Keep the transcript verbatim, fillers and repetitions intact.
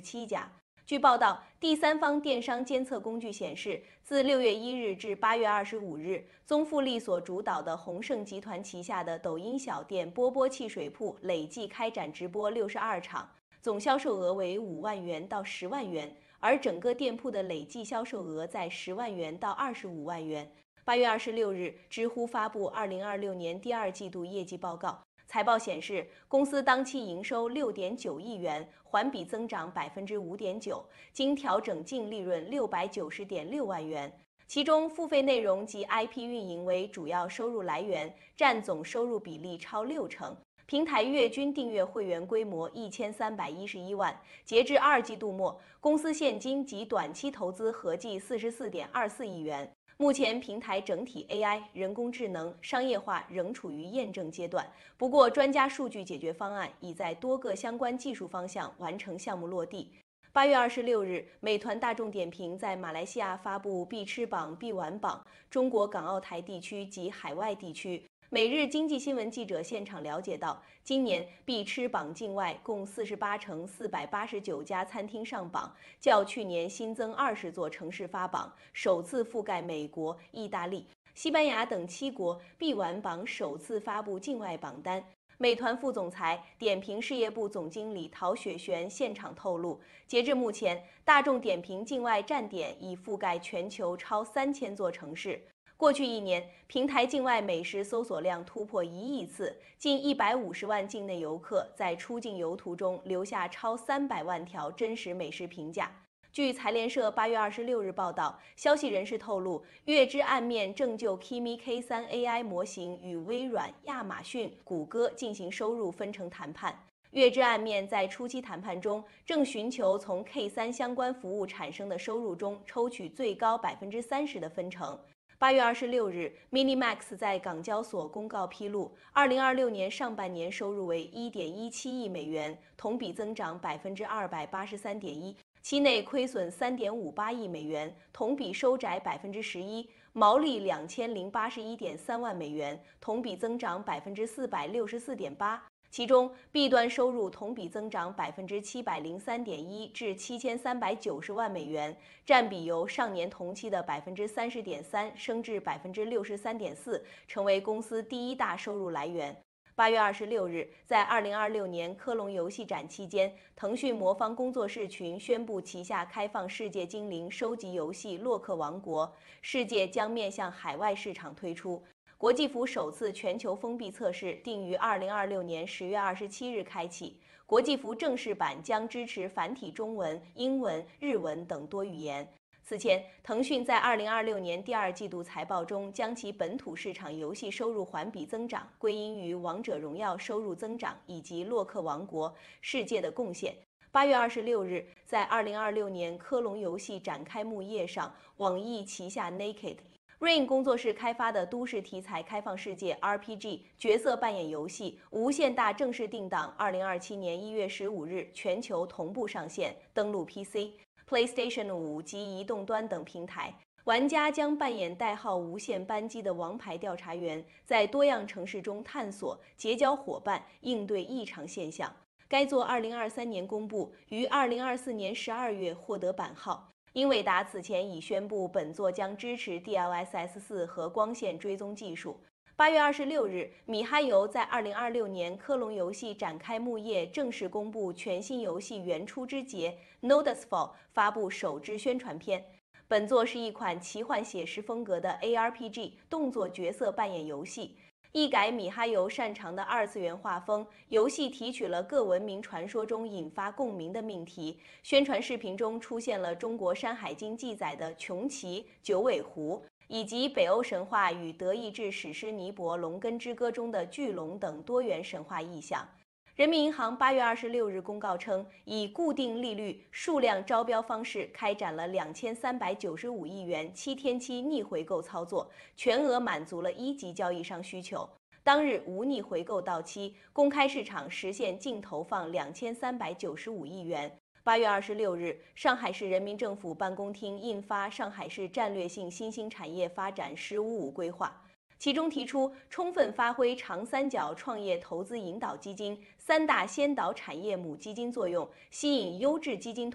七家。据报道，第三方电商监测工具显示，自六月一日至八月二十五日，宗馥莉所主导的鸿盛集团旗下的抖音小店波波汽水铺累计开展直播六十二场，总销售额为五万元到十万元，而整个店铺的累计销售额在十万元到二十五万元。八月二十六日，知乎发布二零二六年第二季度业绩报告。财报显示，公司当期营收六点九亿元，环比增长百分之五点九，经调整净利润六百九十点六万元。其中，付费内容及 I P 运营为主要收入来源，占总收入比例超六成。平台月均订阅会员规模一千三百一十一万，截至二季度末，公司现金及短期投资合计四十四点二四亿元。目前，平台整体 A I 人工智能商业化仍处于验证阶段。不过，专家数据解决方案已在多个相关技术方向完成项目落地。八月二十六日，美团大众点评在马来西亚发布必吃榜、必玩榜，中国港澳台地区及海外地区。每日经济新闻记者现场了解到，今年必吃榜境外共四十八城四百八十九家餐厅上榜，较去年新增二十座城市发榜，首次覆盖美国、意大利、西班牙等七国。必玩榜首次发布境外榜单。美团副总裁、点评事业部总经理陶雪璇现场透露，截至目前，大众点评境外站点已覆盖全球超三千座城市。过去一年，平台境外美食搜索量突破一亿次，近一百五十万境内游客在出境游途中留下超三百万条真实美食评价。据财联社八月二十六日报道，消息人士透露，月之暗面正就 Kimi K 三 A I 模型与微软、亚马逊、谷歌进行收入分成谈判。月之暗面在初期谈判中，正寻求从 K 三 相关服务产生的收入中抽取最高百分之三十的分成。八月二十六日 ，Minimax 在港交所公告披露，二零二六年上半年收入为一点一七亿美元，同比增长百分之二百八十三点一，期内亏损三点五八亿美元，同比收窄百分之十一，毛利两千零八十一点三万美元，同比增长百分之四百六十四点八。其中 ，B 端收入同比增长百分之七百零三点一至七千三百九十万美元，占比由上年同期的百分之三十点三升至百分之六十三点四，成为公司第一大收入来源。八月二十六日，在二零二六年科隆游戏展期间，腾讯魔方工作室群宣布旗下开放世界精灵收集游戏《洛克王国》，世界将面向海外市场推出。国际服首次全球封闭测试定于二零二六年十月二十七日开启。国际服正式版将支持繁体中文、英文、日文等多语言。此前，腾讯在二零二六年第二季度财报中，将其本土市场游戏收入环比增长归因于《王者荣耀》收入增长以及《洛克王国：世界》的贡献。八月二十六日，在二零二六年科隆游戏展开幕夜上，网易旗下 Naked。Rain 工作室开发的都市题材开放世界 R P G 角色扮演游戏《无限大》正式定档二零二七年一月十五日全球同步上线，登陆 P C、PlayStation 五及移动端等平台。玩家将扮演代号无限扳机的王牌调查员，在多样城市中探索、结交伙伴，应对异常现象。该作二零二三年公布，于二零二四年十二月获得版号。英伟达此前已宣布，本作将支持 D L S S 四 和光线追踪技术。八月二十六日，米哈游在二零二六年科隆游戏展开幕夜正式公布全新游戏《原初之劫》Nodusfall 发布首支宣传片。本作是一款奇幻写实风格的 A R P G 动作角色扮演游戏。一改米哈游擅长的二次元画风，游戏提取了各文明传说中引发共鸣的命题。宣传视频中出现了中国《山海经》记载的穷奇、九尾狐，以及北欧神话与德意志史诗尼伯龙根之歌中的巨龙等多元神话意象。人民银行八月二十六日公告称，以固定利率数量招标方式开展了两千三百九十五亿元七天期逆回购操作，全额满足了一级交易商需求。当日无逆回购到期，公开市场实现净投放两千三百九十五亿元。八月二十六日，上海市人民政府办公厅印发《上海市战略性新兴产业发展“十五五”规划》。其中提出，充分发挥长三角创业投资引导基金三大先导产业母基金作用，吸引优质基金